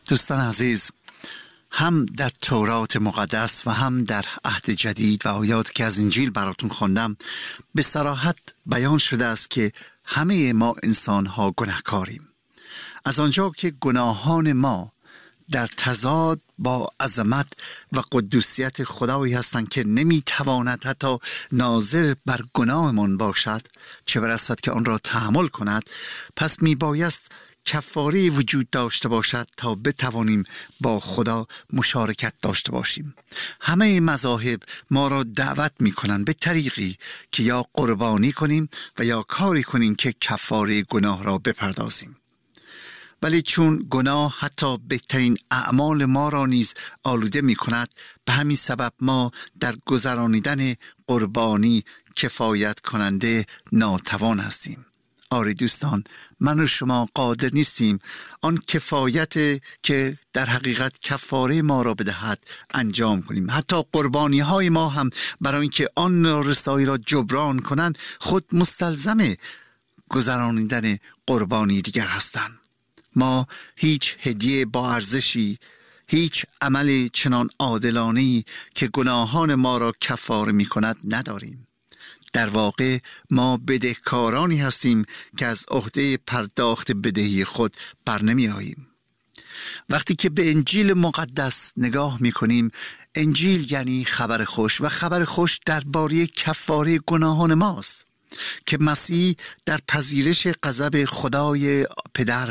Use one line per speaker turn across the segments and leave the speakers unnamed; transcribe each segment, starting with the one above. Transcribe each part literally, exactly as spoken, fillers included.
دوستان عزیز، هم در تورات مقدس و هم در عهد جدید و آیاتی که از انجیل براتون خواندم به صراحت بیان شده است که همه ما انسان ها گناهکاریم. از آنجا که گناهان ما در تضاد با عظمت و قدوسیت خدایی هستند که نمیتواند حتی ناظر بر گناهمان باشد، چه برسد که آن را تحمل کند، پس میبایست کفاره وجود داشته باشد تا بتوانیم با خدا مشارکت داشته باشیم. همه مذاهب ما را دعوت می کنند به طریقی که یا قربانی کنیم و یا کاری کنیم که کفاره گناه را بپردازیم. ولی چون گناه حتی بهترین اعمال ما را نیز آلوده می کند، به همین سبب ما در گذرانیدن قربانی کفایت کننده ناتوان هستیم. آری دوستان، من و شما قادر نیستیم آن کفایت که در حقیقت کفاره ما را بدهد انجام کنیم. حتی قربانی های ما هم برای اینکه آن رسایی را جبران کنند خود مستلزم گذرانیدن قربانی دیگر هستند. ما هیچ هدیه با ارزشی، هیچ عمل چنان عادلانه‌ای که گناهان ما را کفاره می کند نداریم. در واقع ما بدهکارانی هستیم که از عهده پرداخت بدهی خود بر نمی آییم. وقتی که به انجیل مقدس نگاه می کنیم، انجیل یعنی خبر خوش و خبر خوش درباره کفاره گناهان ماست که مسیح در پذیرش غضب خدای پدر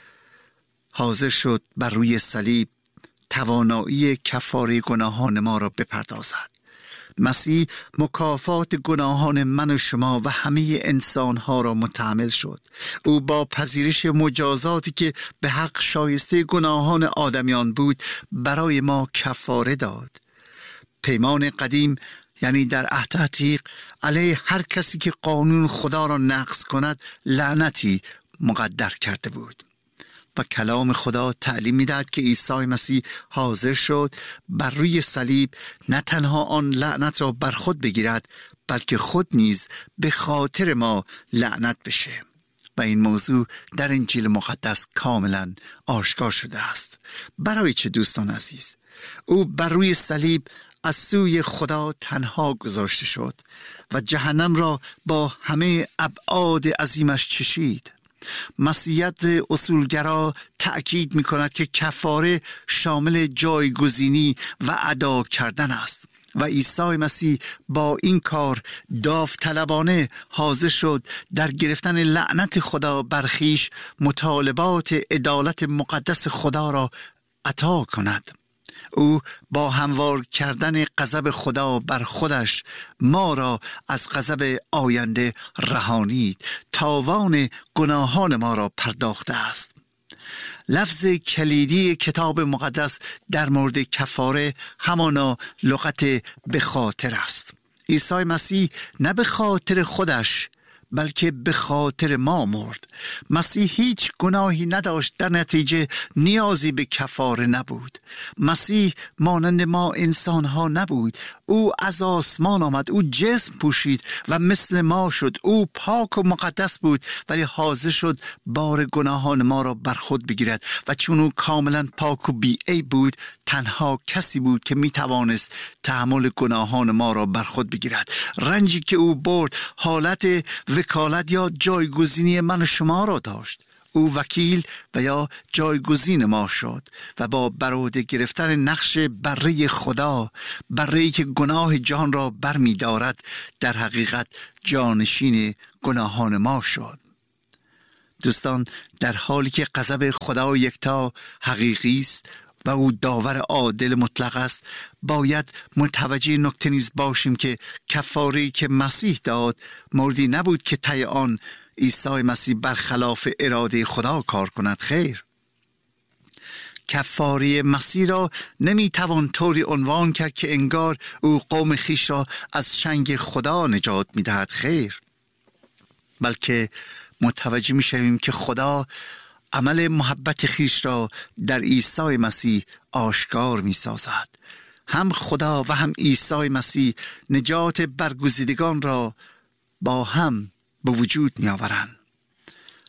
حاضر شد بر روی صلیب توانایی کفاره گناهان ما را بپردازد. مسیح مکافات گناهان من و شما و همه انسانها را متحمل شد. او با پذیرش مجازاتی که به حق شایسته گناهان آدمیان بود برای ما کفاره داد. پیمان قدیم یعنی در عهد عتیق علیه هر کسی که قانون خدا را نقض کند لعنتی مقدر کرده بود و کلام خدا تعلیم می‌دهد که عیسی مسیح حاضر شد بر روی صلیب نه تنها آن لعنت را بر خود بگیرد، بلکه خود نیز به خاطر ما لعنت بشه. و این موضوع در انجیل مقدس کاملا آشکار شده است. برای چه دوستان عزیز؟ او بر روی صلیب از سوی خدا تنها گذاشته شد و جهنم را با همه ابعاد عظیمش چشید. مسیحیت اصولگرا تأکید می کند که کفاره شامل جایگزینی و ادا کردن است و عیسی مسیح با این کار داوطلبانه حاضر شد در گرفتن لعنت خدا بر خویش مطالبات عدالت مقدس خدا را عطا کند. او با هموار کردن غضب خدا بر خودش ما را از غضب آینده رهانید، تاوان گناهان ما را پرداخته است. لفظ کلیدی کتاب مقدس در مورد کفاره همانا لغت به خاطر است. عیسی مسیح نه به خاطر خودش بلکه به خاطر ما مرد. مسیح هیچ گناهی نداشت، در نتیجه نیازی به کفاره نبود. مسیح مانند ما انسان ها نبود. او از آسمان آمد، او جسم پوشید و مثل ما شد. او پاک و مقدس بود ولی حاضر شد بار گناهان ما را بر خود بگیرد و چون او کاملا پاک و بی عیب بود، تنها کسی بود که می توانست تحمل گناهان ما را بر خود بگیرد. رنجی که او برد حالت وکالت یا جایگزینی من و شما را داشت. او وکیل و یا جایگزین ما شد و با بر عهده گرفتن نقش بره خدا، بره‌ای که گناه جهان را بر می دارد، در حقیقت جانشین گناهان ما شد. دوستان، در حالی که غضب خدا یکتا حقیقی است و او داور عادل مطلق است، باید متوجه نکته نیز باشیم که کفاره‌ای که مسیح داد موردی نبود که طی آن عیسی مسیح برخلاف اراده خدا کار کند. خیر، کفاره مسیح را نمیتوان طوری عنوان کرد که انگار او قوم خیش را از چنگ خدا نجات میدهد. خیر، بلکه متوجه میشویم که خدا عمل محبت خیش را در عیسی مسیح آشکار می سازد. هم خدا و هم عیسی مسیح نجات برگزیدگان را با هم به وجود می آورند.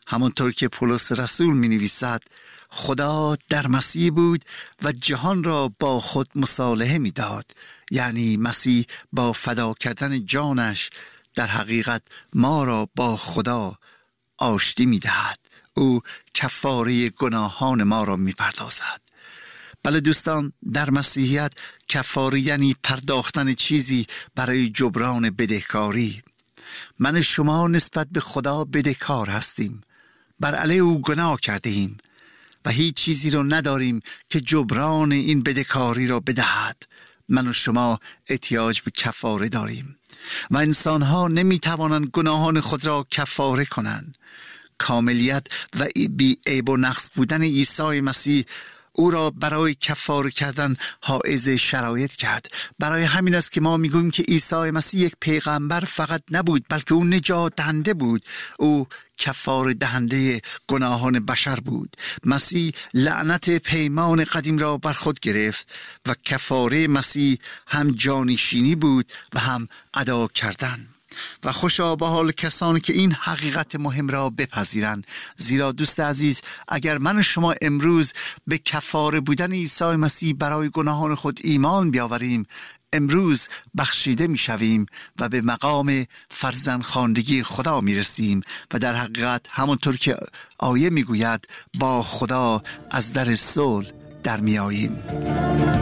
همانطور که پولس رسول می نویسد خدا در مسیح بود و جهان را با خود مصالحه می داد. یعنی مسیح با فدا کردن جانش در حقیقت ما را با خدا آشتی می دهد. او کفاره گناهان ما را می پردازد. بله دوستان، در مسیحیت کفاره یعنی پرداختن چیزی برای جبران بدهکاری. من شما نسبت به خدا بدهکار هستیم. بر علیه او گناه کرده ایم و هیچ چیزی رو نداریم که جبران این بدهکاری را بدهد. من و شما احتیاج به کفاره داریم و انسان‌ها نمی‌توانند گناهان خود را کفاره کنند. کاملیت و بی عیب و نقص بودن عیسی مسیح او را برای کفاره کردن حائز شرایط کرد. برای همین است که ما میگوییم که عیسی مسیح یک پیغمبر فقط نبود، بلکه او نجات دهنده بود. او کفاره دهنده گناهان بشر بود. مسیح لعنت پیمان قدیم را بر خود گرفت و کفاره مسیح هم جانشینی بود و هم ادا کردن. و خوشا به حال کسانی که این حقیقت مهم را بپذیرند، زیرا دوست عزیز اگر من و شما امروز به کفاره بودن عیسی مسیح برای گناهان خود ایمان بیاوریم، امروز بخشیده می شویم و به مقام فرزندخواندگی خدا می رسیم و در حقیقت همونطور که آیه می گوید با خدا از در صلح در می آییم.